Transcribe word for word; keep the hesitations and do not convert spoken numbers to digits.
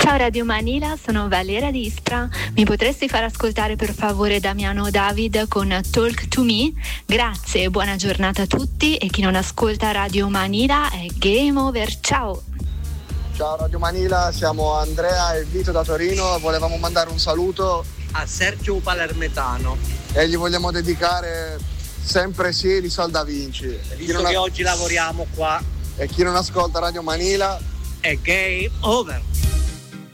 Ciao Radio Manila, sono Valeria di Ispra. Mi potresti far ascoltare per favore Damiano David con Talk to Me? Grazie e buona giornata a tutti, e chi non ascolta Radio Manila è game over. Ciao! Ciao Radio Manila, siamo Andrea e Vito da Torino. Volevamo mandare un saluto a Sergio Palermitano e gli vogliamo dedicare Sempre sì di Sol Da Vinci. Visto che ha... oggi lavoriamo qua e chi non ascolta Radio Manila è game over.